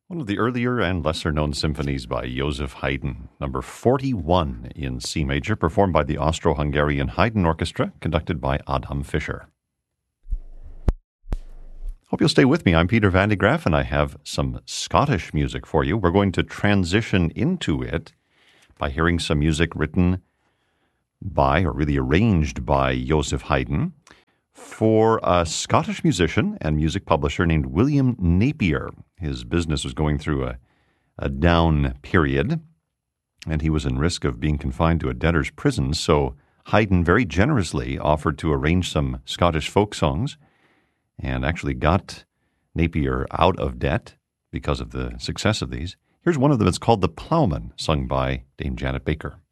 One of the earlier and lesser-known symphonies by Joseph Haydn, number 41 in C major, performed by the Austro-Hungarian Haydn Orchestra, conducted by Adam Fischer. Hope you'll stay with me. I'm Peter Van de Graaff, and I have some Scottish music for you. We're going to transition into it by hearing some music written by, or really arranged by, Joseph Haydn for a Scottish musician and music publisher named William Napier. His business was going through a down period, and he was in risk of being confined to a debtor's prison, so Haydn very generously offered to arrange some Scottish folk songs and actually got Napier out of debt because of the success of these. Here's one of them. It's called The Ploughman, sung by Dame Janet Baker.